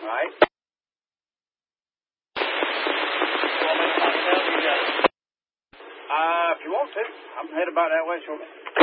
Right. Want me to knock it down? You got it. If you want to, I'm headed about that way shortly.